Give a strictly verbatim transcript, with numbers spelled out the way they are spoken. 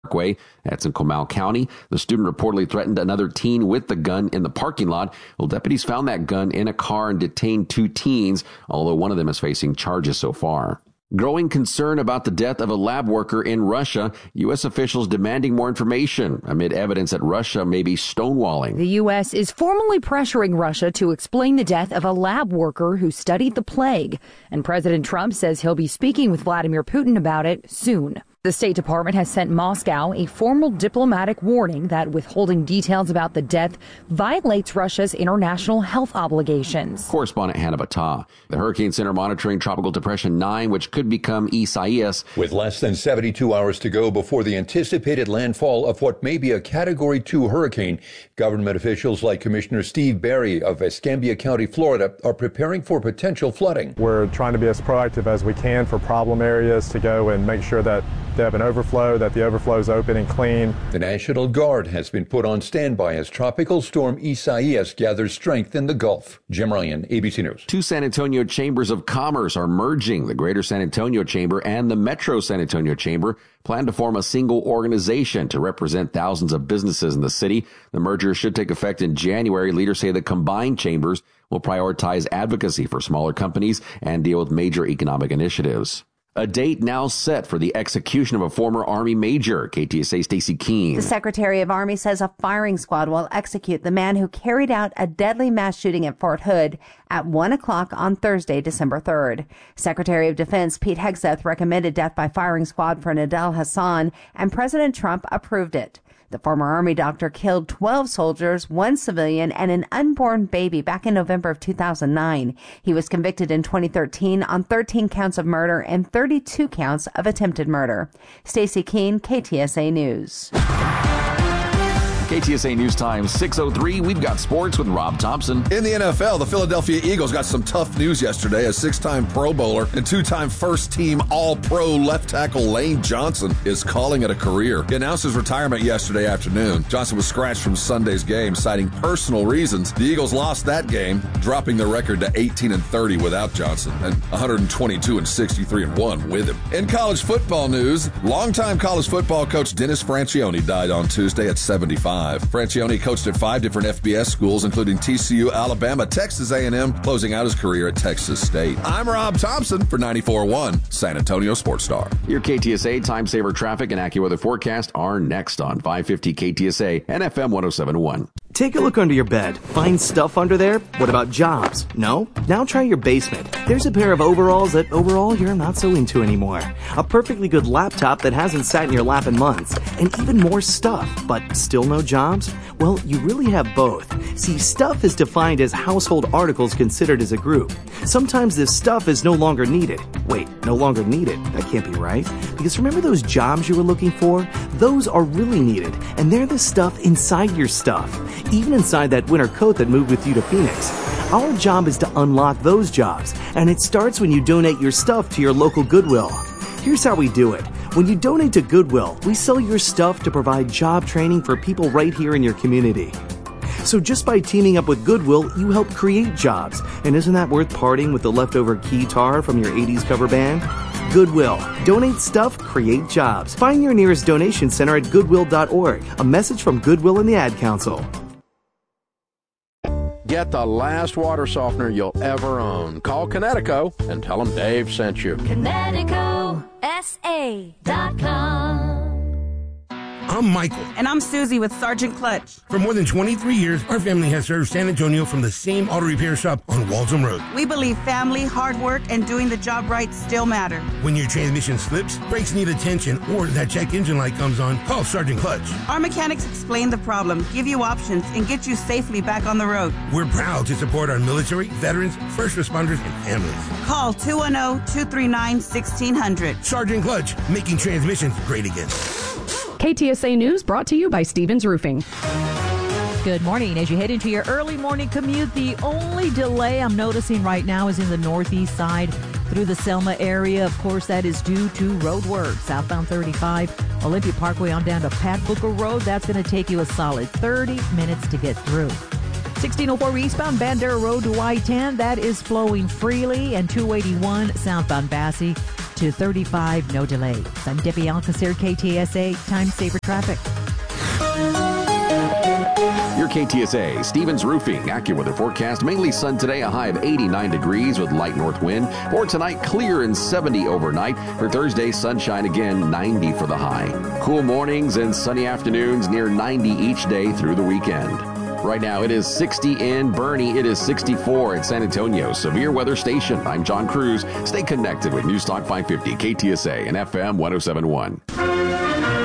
Parkway. That's in Comal County. The student reportedly threatened another teen with the gun in the parking lot. Well, deputies found that gun in a car and detained two teens, although one of them is facing charges so far. Growing concern about the death of a lab worker in Russia. U S officials demanding more information amid evidence that Russia may be stonewalling. The U S is formally pressuring Russia to explain the death of a lab worker who studied the plague. And President Trump says he'll be speaking with Vladimir Putin about it soon. The State Department has sent Moscow a formal diplomatic warning that withholding details about the death violates Russia's international health obligations. Correspondent Hannah Battah. The Hurricane Center monitoring Tropical Depression nine, which could become Isaias. With less than seventy-two hours to go before the anticipated landfall of what may be a Category two hurricane, government officials like Commissioner Steve Barry of Escambia County, Florida, are preparing for potential flooding. We're trying to be as proactive as we can for problem areas to go and make sure that they have an overflow, that the overflow is open and clean. The National Guard has been put on standby as Tropical Storm Isaias gathers strength in the Gulf. Jim Ryan, A B C News. Two San Antonio chambers of commerce are merging. The Greater San Antonio Chamber and the Metro San Antonio Chamber plan to form a single organization to represent thousands of businesses in the city. The merger should take effect in January. Leaders say the combined chambers will prioritize advocacy for smaller companies and deal with major economic initiatives. A date now set for the execution of a former Army major. K T S A Stacey Keene. The Secretary of Army says a firing squad will execute the man who carried out a deadly mass shooting at Fort Hood at one o'clock on Thursday, December third. Secretary of Defense Pete Hegseth recommended death by firing squad for Nadel Hassan, and President Trump approved it. The former Army doctor killed twelve soldiers, one civilian, and an unborn baby back in November of two thousand nine. He was convicted in twenty thirteen on thirteen counts of murder and thirty-two counts of attempted murder. Stacey Keene, K T S A News. K T S A News Time six oh three. We've got sports with Rob Thompson. In the N F L, the Philadelphia Eagles got some tough news yesterday. A six-time Pro Bowler and two-time first-team All-Pro left tackle Lane Johnson is calling it a career. He announced his retirement yesterday afternoon. Johnson was scratched from Sunday's game, citing personal reasons. The Eagles lost that game, dropping their record to eighteen and thirty without Johnson and one twenty-two and sixty-three and one with him. In college football news, longtime college football coach Dennis Franchione died on Tuesday at seventy-five. Franchione coached at five different F B S schools, including T C U, Alabama, Texas A and M, closing out his career at Texas State. I'm Rob Thompson for ninety-four point one San Antonio Sports Star. Your K T S A Time Saver traffic and AccuWeather forecast are next on five fifty K T S A and F M one oh seven point one. Take a look under your bed. Find stuff under there? What about jobs? No? Now try your basement. There's a pair of overalls that overall you're not so into anymore. A perfectly good laptop that hasn't sat in your lap in months. And even more stuff, but still no jobs? Well, you really have both. See, stuff is defined as household articles considered as a group. Sometimes this stuff is no longer needed. Wait, no longer needed? That can't be right. Because remember those jobs you were looking for? Those are really needed. And they're the stuff inside your stuff. Even inside that winter coat that moved with you to Phoenix. Our job is to unlock those jobs, and it starts when you donate your stuff to your local Goodwill. Here's how we do it. When you donate to Goodwill, we sell your stuff to provide job training for people right here in your community. So just by teaming up with Goodwill, you help create jobs. And isn't that worth parting with the leftover keytar from your eighties cover band? Goodwill. Donate stuff, create jobs. Find your nearest donation center at goodwill dot org. A message from Goodwill and the Ad Council. Get the last water softener you'll ever own. Call Connecticut and tell them Dave sent you. Connecticut S A dot com. I'm Michael. And I'm Susie with Sergeant Clutch. For more than twenty-three years, our family has served San Antonio from the same auto repair shop on Waltham Road. We believe family, hard work, and doing the job right still matter. When your transmission slips, brakes need attention, or that check engine light comes on, call Sergeant Clutch. Our mechanics explain the problem, give you options, and get you safely back on the road. We're proud to support our military, veterans, first responders, and families. Call two one zero, two three nine, one six zero zero. Sergeant Clutch, making transmissions great again. K T S A News brought to you by Stevens Roofing. Good morning. As you head into your early morning commute, the only delay I'm noticing right now is in the northeast side through the Selma area. Of course, that is due to road work. Southbound thirty-five, Olympia Parkway on down to Pat Booker Road. That's going to take you a solid thirty minutes to get through. sixteen oh four eastbound Bandera Road to I ten. That is flowing freely. And two eighty-one southbound Basse to thirty-five, no delays. I'm Debbie Alcacer, K T S A Time Saver Traffic. Your K T S A Stevens Roofing AccuWeather forecast. Mainly sun today, a high of eighty-nine degrees with light north wind. For tonight, clear and seventy overnight. For Thursday, sunshine again, ninety for the high. Cool mornings and sunny afternoons near ninety each day through the weekend. Right now, it is sixty in Bernie. It is sixty-four in San Antonio. Severe Weather Station. I'm John Cruz. Stay connected with Newstalk five fifty, K T S A, and F M one oh seven point one.